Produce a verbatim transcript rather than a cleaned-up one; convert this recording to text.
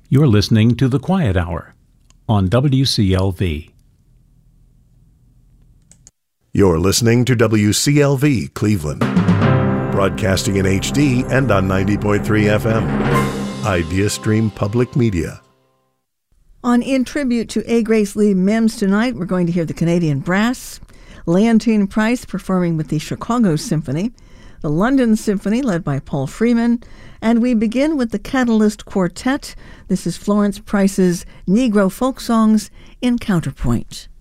You're listening to The Quiet Hour on W C L V. You're listening to W C L V Cleveland, broadcasting in H D and on ninety point three F M. IdeaStream Public Media. On In Tribute to A. Grace Lee Mims tonight, we're going to hear the Canadian Brass, Leontyne Price performing with the Chicago Symphony, the London Symphony led by Paul Freeman, and we begin with the Catalyst Quartet. This is Florence Price's Negro Folk Songs in Counterpoint.